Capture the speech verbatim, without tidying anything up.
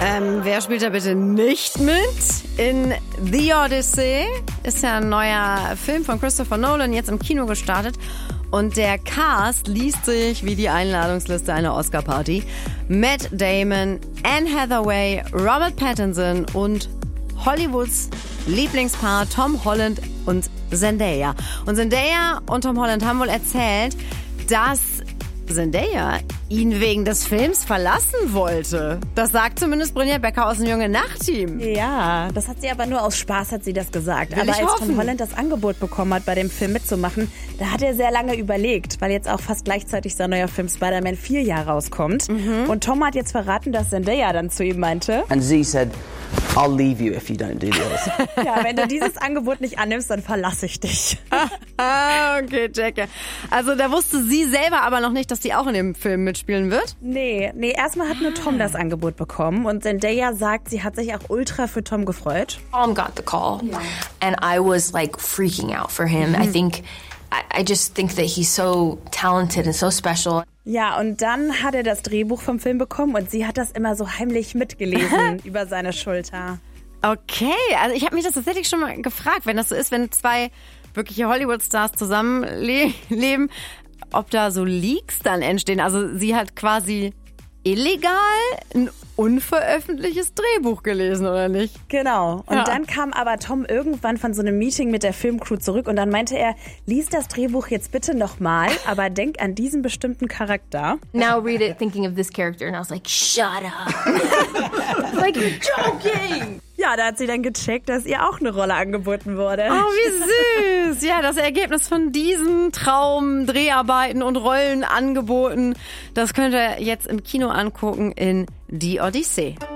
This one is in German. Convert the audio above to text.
Ähm, wer spielt da bitte nicht mit? In The Odyssey ist ja ein neuer Film von Christopher Nolan jetzt im Kino gestartet. Und der Cast liest sich wie die Einladungsliste einer Oscar-Party. Matt Damon, Anne Hathaway, Robert Pattinson und Hollywoods Lieblingspaar Tom Holland und Zendaya. Und Zendaya und Tom Holland haben wohl erzählt, dass Zendaya ihn wegen des Films verlassen wollte. Das sagt zumindest Brynja Becker aus dem Junge Nacht-Team. Ja, das hat sie aber nur aus Spaß, hat sie das gesagt. Will aber ich als hoffen. Tom Holland das Angebot bekommen hat, bei dem Film mitzumachen, da hat er sehr lange überlegt, weil jetzt auch fast gleichzeitig sein neuer Film Spider-Man vier ja rauskommt. Mhm. Und Tom hat jetzt verraten, dass Zendaya dann zu ihm meinte, And Z said, I'll leave you if you don't do the Odyssey. ja, wenn du dieses Angebot nicht annimmst, dann verlasse ich dich. Ah, okay, checke. Also da wusste sie selber aber noch nicht, dass sie auch in dem Film mitspielen wird? Nee, nee, erstmal hat nur Tom das Angebot bekommen und Zendaya sagt, sie hat sich auch ultra für Tom gefreut. Tom got the call and I was like freaking out for him. I think, I, I just think that he's so talented and so special. Ja, und dann hat er das Drehbuch vom Film bekommen und sie hat das immer so heimlich mitgelesen über seine Schulter. Okay, also ich habe mich das tatsächlich schon mal gefragt, wenn das so ist, wenn zwei wirkliche Hollywood-Stars zusammenleben, ob da so Leaks dann entstehen. Also sie hat quasi illegal ein unveröffentlichtes Drehbuch gelesen, oder nicht? Genau. Und Ja. dann kam aber Tom irgendwann von so einem Meeting mit der Filmcrew zurück und dann meinte er, lies das Drehbuch jetzt bitte nochmal, aber denk an diesen bestimmten Charakter. Now read it thinking of this character and I was like, shut up. Like, you're joking. Ja, da hat sie dann gecheckt, dass ihr auch eine Rolle angeboten wurde. Oh, wie süß. Ja, das Ergebnis von diesen Traum, Dreharbeiten und Rollenangeboten, das könnt ihr jetzt im Kino angucken in Die Odyssee.